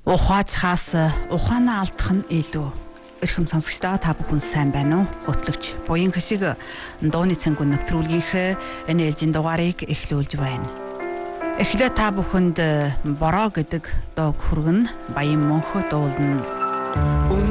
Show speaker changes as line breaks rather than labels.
Ухаачхаас ухаанаа алдах нь илүү. Эрхэм сонсогчдоо та бүхэн сайн байна уу? Хөтлөгч буян хшиг дууны цэнгүүн нэвтрүүлгийнхээ энэ ээлжийн дугаарыг эхлүүлж байна. Эхлээд та бүхэнд бороо гэдэг дууг хүргэн баян мөнхөд дуулна.